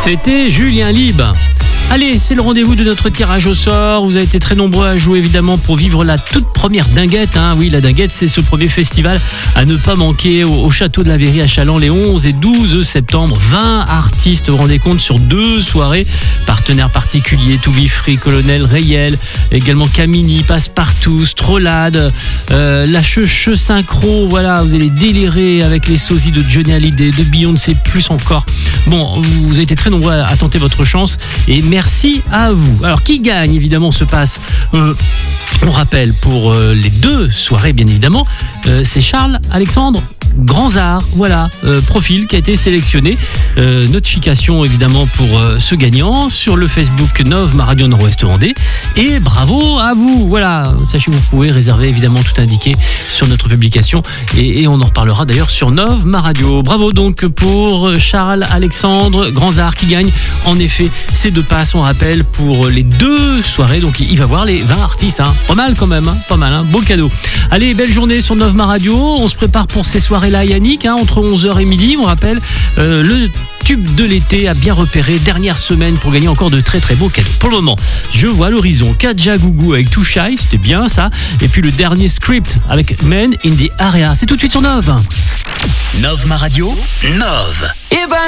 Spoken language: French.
C'était Julien Lieb. Allez, c'est le rendez-vous de notre tirage au sort. Vous avez été très nombreux à jouer évidemment pour vivre la toute première dinguette. Oui, la dinguette, c'est ce premier festival à ne pas manquer au Château de la Verrie à Challans les 11 et 12 septembre. 20 artistes, vous vous rendez compte, sur 2 soirées. Partenaires particuliers, To Be Free, Colonel Rayel, également Camini, Passepartout, Strolade, la Che Synchro. Voilà, vous allez délirer avec les sosies de Johnny Hallyday, de Beyoncé, plus encore. Bon, vous avez été très nombreux à tenter votre chance et merci à vous. Alors, qui gagne, évidemment, se passe, on rappelle, pour les 2 soirées, bien évidemment, c'est Charles-Alexandre Granzard, voilà, profil qui a été sélectionné. Notification évidemment pour ce gagnant sur le Facebook Nov Ma Radio Nord-Ouest Vendée. Et bravo à vous, voilà. Sachez que vous pouvez réserver évidemment tout indiqué sur notre publication et on en reparlera d'ailleurs sur Nov Ma Radio. Bravo donc pour Charles-Alexandre Granzard qui gagne en effet ces 2 passes, on rappelle, pour les 2 soirées. Donc il va voir les 20 artistes, pas mal quand même, pas mal, beau cadeau. Allez, belle journée sur Nov Ma Radio, on se prépare pour ces soirées-là, Yannick, entre 11h et midi, on rappelle, le tube de l'été à bien repérer, dernière semaine pour gagner encore de très très beaux cadeaux. Pour le moment, je vois à l'horizon Kadja Gougou avec Too Shy, c'était bien ça, et puis le dernier Script avec Men in the Area. C'est tout de suite sur Nov. Nov Ma Radio, Nov.